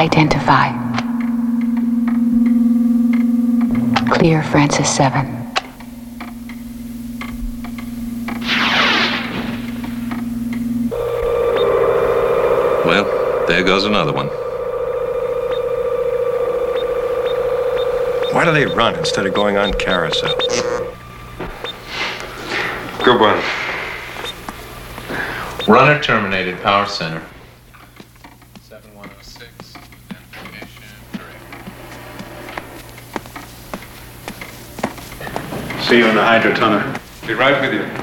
Identify. Clear Francis 7. Well, there goes another one. Why do they run instead of going on carousel? Good one. Runner terminated, power center. 7106, identification correct. See you in the hydrotunnel. Be right with you.